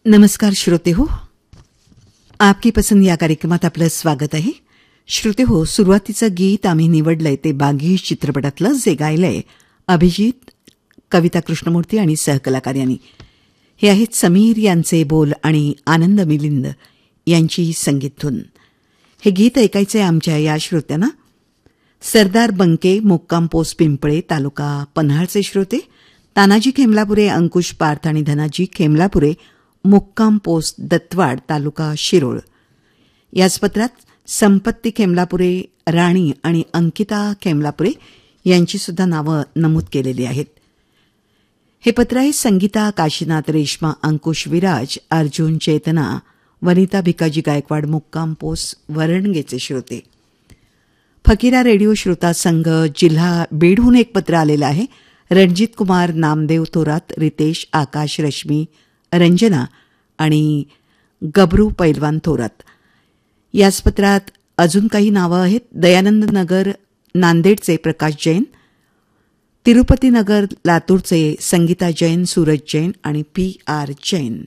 नमस्कार श्रोते हो, आपकी पसंद या कार्यक्रमात आपलं स्वागत आहे. श्रोते हो, सुरुवातीचं गीत आम्ही निवडलंय ते बागी चित्रपटातलं, जे गायलंय अभिजित, कविता कृष्णमूर्ती आणि सहकलाकार यांनी. हे आहेत समीर यांचे बोल आणि आनंद मिलिंद यांची संगीतधून. हे गीत ऐकायचंय आमच्या या श्रोत्यांना सरदार बंके, मुक्काम पोस्ट पिंपळे, तालुका पन्हाळचे श्रोते, तानाजी खेमलापुरे, अंकुश पार्थ आणि धनाजी खेमलापुरे, मुक्काम पोस्ट दत्तवाड, तालुका शिरोळ. याच पत्रात संपत्ती खेमलापुरे, राणी आणि अंकिता खेमलापुरे यांची सुद्धा नावं नमूद केलेली आहेत. हे पत्र आहे संगीता, काशीनाथ, रेश्मा, अंकुश, विराज, अर्जुन, चेतना, वनिता भिकाजी गायकवाड, मुक्काम पोस्ट वरणगेचे श्रोते. फकीरा रेडिओ श्रोता संघ, जिल्हा बीडहून एक पत्र आलेलं आहे. रणजित कुमार, नामदेव थोरात, रितेश, आकाश, रश्मी, रंजना आणि गबरू पैलवान थोरात. याच पत्रात अजून काही नावं आहेत. दयानंद नगर नांदेडचे प्रकाश जैन, तिरुपती नगर लातूरचे संगीता जैन, सूरज जैन आणि PR जैन.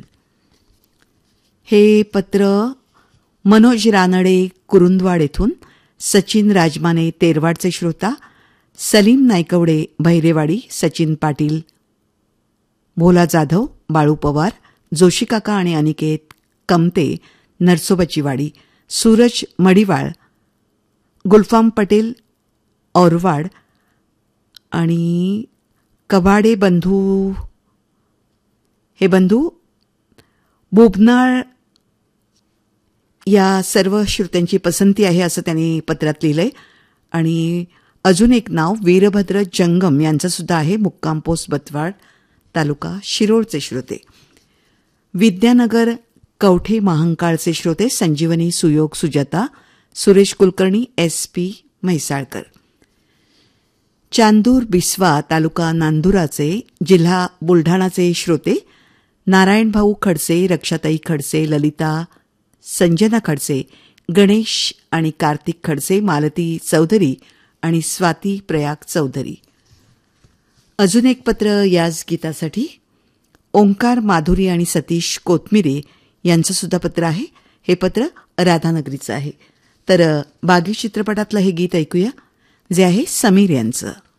हे पत्र मनोज रानडे कुरुंदवाड येथून, सचिन राजमाने तेरवाडचे श्रोता, सलीम नायकवडे भैरेवाडी, सचिन पाटील, भोला जाधव, बाळू पवार, जोशी काका आणि अनिकेत कमते नरसोबाची वाडी, सूरज मडिवाळ, गुलफाम पटेल औरवाड आणि कबाडे बंधू, हे बंधू बोबनाळ या सर्व श्रोत्यांची पसंती आहे असं त्यांनी पत्रात लिहिलंय. आणि अजून एक नाव वीरभद्र जंगम यांचं सुद्धा आहे, मुक्काम पोस्ट बतवाड, तालुका शिरोळचे श्रोते. विद्यानगर कवठे महांकाळचे श्रोते संजीवनी, सुयोग, सुजाता, सुरेश कुलकर्णी, SP म्हैसाळकर. चांदूर बिस्वा, तालुका नांदुराचे, जिल्हा बुलढाणाचे श्रोते नारायणभाऊ खडसे, रक्षाताई खडसे, ललिता संजना खडसे, गणेश आणि कार्तिक खडसे, मालती चौधरी आणि स्वाती प्रयाग चौधरी. अजून एक पत्र याच गीतासाठी ओंकार माधुरी आणि सतीश कोथमिरे यांचं सुद्धा पत्र आहे. हे पत्र राधानगरीचं आहे. तर बागी चित्रपटातलं हे गीत ऐकूया, जे आहे समीर यांचं.